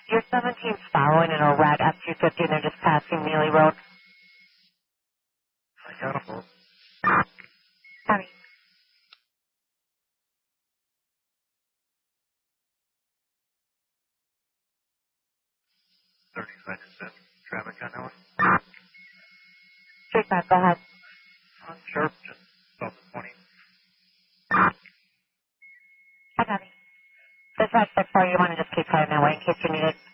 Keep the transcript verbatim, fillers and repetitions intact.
Your seventeen's following in a red F two fifty and they're just passing Neely Road. I got a hold. Copy. thirty seconds in. Traffic on that one. Street five, go ahead. On sharp, just south of twenty. I got it. This is six four, you want to just keep heading that way in case you need it.